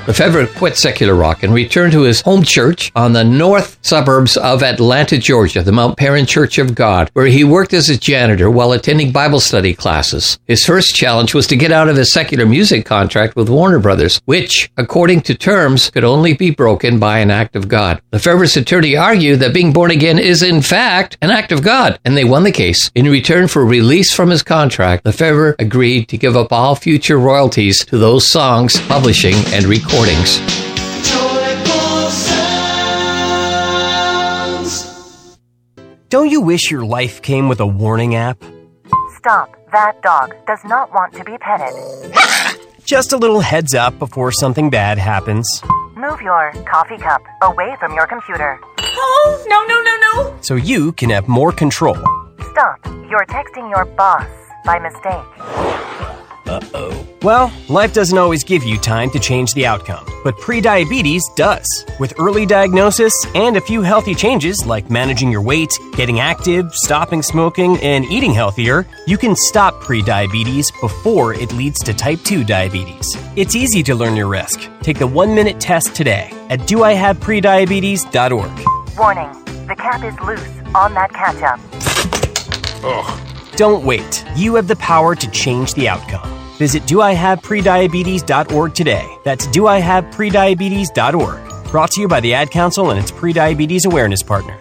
Lefebvre quit secular rock and returned to his home church on the north suburbs of Atlanta, Georgia, the Mount Perrin Church of God, where he worked as a janitor while attending Bible study classes. His first challenge was to get out of his secular music contract with Warner Brothers, which, according to terms, could only be broken by an act of God. Lefebvre's attorney argued that being born again is, in fact, an act of God, and they won the case. In return for release from his contract, Lefebvre agreed to give up all future royalties to those songs, publishing, and recordings. Don't you wish your life came with a warning app? Stop. That dog does not want to be petted. Just a little heads up before something bad happens. Move your coffee cup away from your computer. Oh, no. So you can have more control. Stop. You're texting your boss by mistake. Uh-oh. Well, life doesn't always give you time to change the outcome, but prediabetes does. With early diagnosis and a few healthy changes like managing your weight, getting active, stopping smoking, and eating healthier, you can stop prediabetes before it leads to type 2 diabetes. It's easy to learn your risk. Take the 1-minute test today at doihaveprediabetes.org. Warning. The cap is loose on that ketchup. Ugh. Don't wait. You have the power to change the outcome. Visit doihaveprediabetes.org today. That's doihaveprediabetes.org. Brought to you by the Ad Council and its prediabetes awareness partners.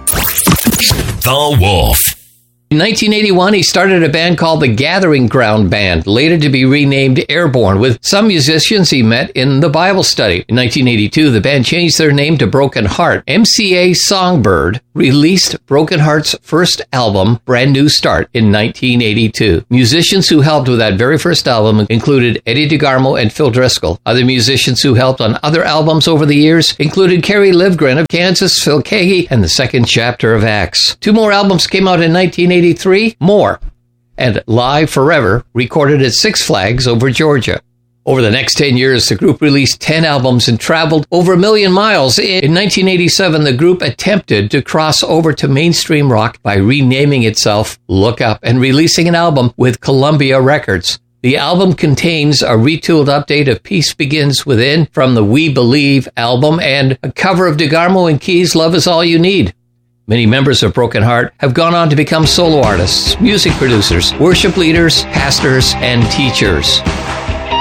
The Wolf. In 1981, he started a band called the Gathering Ground Band, later to be renamed Airborne, with some musicians he met in the Bible study. In 1982, the band changed their name to Broken Heart. MCA Songbird released Broken Heart's first album, Brand New Start, in 1982. Musicians who helped with that very first album included Eddie DeGarmo and Phil Driscoll. Other musicians who helped on other albums over the years included Kerry Livgren of Kansas, Phil Keaggy, and the second chapter of Acts. 2 more albums came out in 1983. More, and Live Forever, recorded at Six Flags over Georgia. Over the next 10 years, the group released 10 albums and traveled over 1 million miles. In 1987, the group attempted to cross over to mainstream rock by renaming itself Look Up and releasing an album with Columbia Records. The album contains a retooled update of Peace Begins Within from the We Believe album and a cover of DeGarmo and Key's Love Is All You Need. Many members of Broken Heart have gone on to become solo artists, music producers, worship leaders, pastors, and teachers.